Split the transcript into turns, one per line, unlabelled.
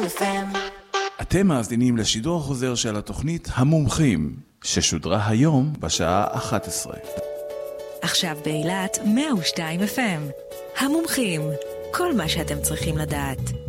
FM.
אתם מאזינים לשידור החוזר של התוכנית המומחים, ששודרה היום בשעה 11.
עכשיו באילת 102 FM. המומחים, כל מה שאתם צריכים לדעת.